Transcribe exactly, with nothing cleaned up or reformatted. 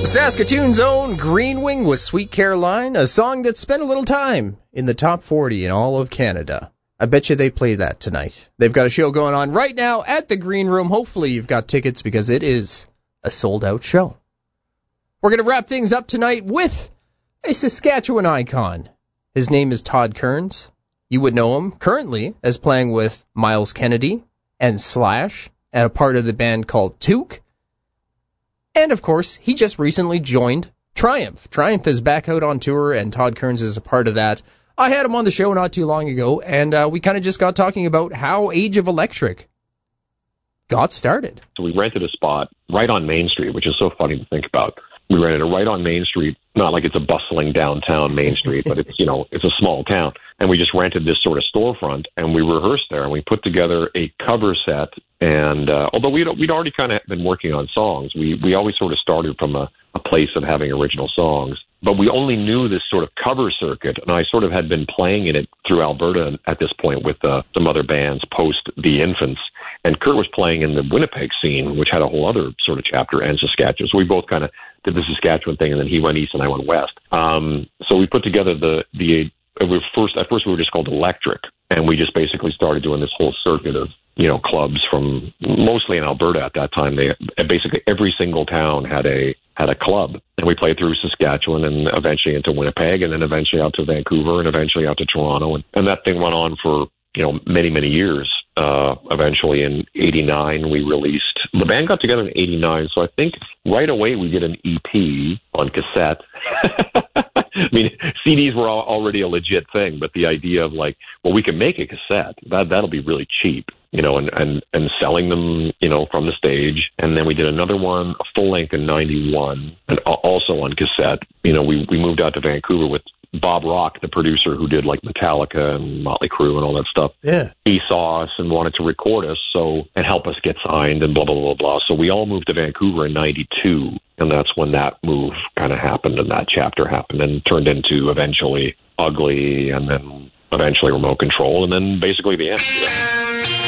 Saskatoon's own Greenwing with Sweet Caroline, a song that spent a little time in the top forty in all of Canada. I bet you they play that tonight. They've got a show going on right now at the Green Room. Hopefully you've got tickets because it is a sold-out show. We're going to wrap things up tonight with a Saskatchewan icon. His name is Todd Kerns. You would know him currently as playing with Miles Kennedy and Slash and a part of the band called Toque. And, of course, he just recently joined Triumph. Triumph is back out on tour, and Todd Kerns is a part of that. I had him on the show not too long ago, and uh, we kind of just got talking about how Age of Electric got started. So we rented a spot right on Main Street, which is so funny to think about. We rented it right on Main Street, not like it's a bustling downtown Main Street, but it's, you know, it's a small town. And we just rented this sort of storefront, and we rehearsed there, and we put together a cover set. And uh, although we'd, we'd already kind of been working on songs, we, we always sort of started from a, a place of having original songs. But we only knew this sort of cover circuit, and I sort of had been playing in it through Alberta at this point with uh, some other bands post The Infants. And Kurt was playing in the Winnipeg scene, which had a whole other sort of chapter, and Saskatchewan. So we both kind of did the Saskatchewan thing, and then he went east and I went west. Um, so we put together the the uh, we first at first we were just called Electric, and we just basically started doing this whole circuit of you know clubs from mostly in Alberta at that time. They basically every single town had a had a club, and we played through Saskatchewan and eventually into Winnipeg, and then eventually out to Vancouver, and eventually out to Toronto, and, and that thing went on for you know many many years. Uh, eventually in eighty-nine, we released, the band got together in eighty-nine, so I think right away we did an E P on cassette. I mean, C Ds were already a legit thing, but the idea of like, well, we can make a cassette, that, that'll be really cheap, you know, and, and, and selling them, you know, from the stage. And then we did another one, a full length in ninety-one, and also on cassette. You know, we, we moved out to Vancouver with Bob Rock, the producer who did like Metallica and Motley Crue and all that stuff. Yeah. He saw us and wanted to record us so and help us get signed and blah, blah, blah, blah. So we all moved to Vancouver in ninety-two, and that's when that move kind of happened and that chapter happened and turned into eventually Ugly and then eventually Remote Control and then basically the end. Yeah.